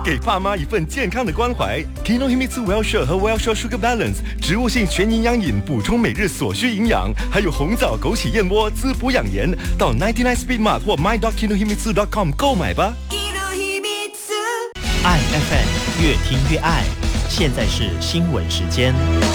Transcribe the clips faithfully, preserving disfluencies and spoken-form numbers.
给爸妈一份健康的关怀。Kinohimitsu Well-Share 和 Well-Share Sugar Balance 植物性全营养饮，补充每日所需营养，还有红枣枸杞燕窝滋补养颜。到 九十九 Speed Mart 或 my dot kinohimitsu dot com 购买吧。 爱 F M 越听越爱，现在是新闻时间。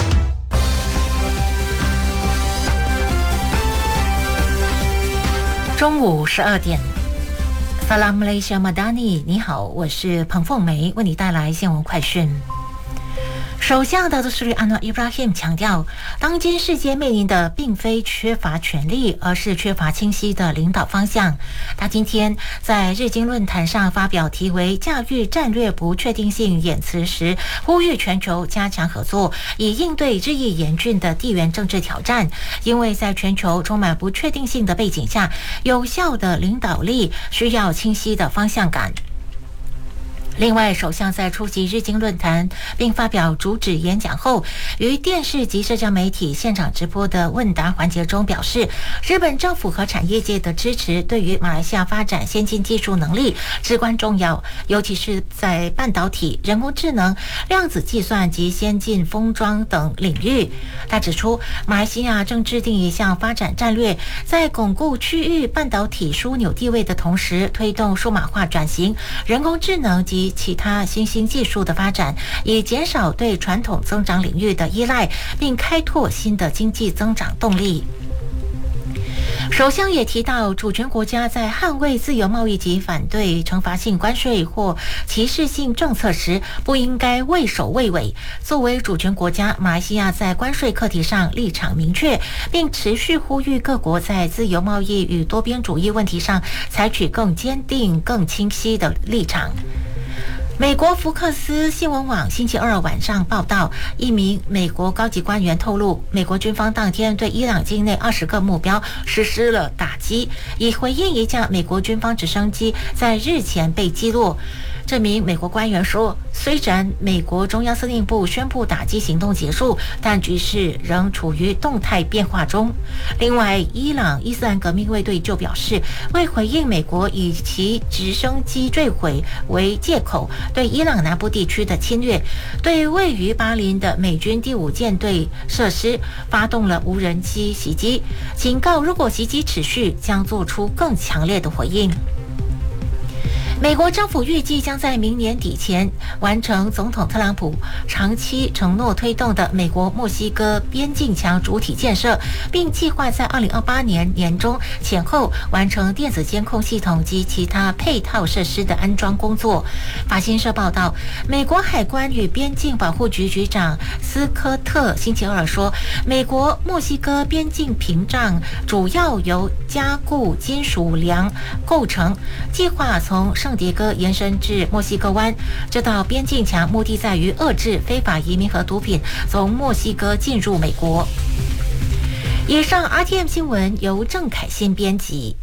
中午十二点。Salam Malaysia Madani， 你好，我是彭凤梅，为你带来新闻快讯。首相达图斯里安瓦伊布拉辛强调，当今世界面临的并非缺乏权力，而是缺乏清晰的领导方向。他今天在日经论坛上发表题为《驾驭战略不确定性》演辞时，呼吁全球加强合作，以应对日益严峻的地缘政治挑战。因为在全球充满不确定性的背景下，有效的领导力需要清晰的方向感。另外，首相在出席日经论坛并发表主旨演讲后，于电视及社交媒体现场直播的问答环节中表示，日本政府和产业界的支持对于马来西亚发展先进技术能力至关重要，尤其是在半导体、人工智能、量子计算及先进封装等领域。他指出，马来西亚正制定一项发展战略，在巩固区域半导体枢纽地位的同时，推动数码化转型、人工智能及其他新兴技术的发展，以减少对传统增长领域的依赖，并开拓新的经济增长动力。首相也提到，主权国家在捍卫自由贸易及反对惩罚性关税或歧视性政策时，不应该畏首畏尾。作为主权国家，马来西亚在关税课题上立场明确，并持续呼吁各国在自由贸易与多边主义问题上采取更坚定、更清晰的立场。美国福克斯新闻网星期二晚上报道，一名美国高级官员透露，美国军方当天对伊朗境内二十个目标实施了打击，以回应一架美国军方直升机在日前被击落。这名美国官员说，虽然美国中央司令部宣布打击行动结束，但局势仍处于动态变化中。另外，伊朗伊斯兰革命卫队就表示，为回应美国以其直升机坠毁为借口对伊朗南部地区的侵略，对位于巴林的美军第五舰队设施发动了无人机袭击，警告如果袭击持续，将做出更强烈的回应。美国政府预计将在明年底前完成总统特朗普长期承诺推动的美国墨西哥边境墙主体建设，并计划在二零二八年年中前后完成电子监控系统及其他配套设施的安装工作。法新社报道，美国海关与边境保护局局长斯科特星期二说，美国墨西哥边境屏障主要由加固金属梁构成，计划从圣迭戈延伸至墨西哥湾。这道边境墙目的在于遏制非法移民和毒品从墨西哥进入美国。以上 R T M 新闻由郑凯欣编辑。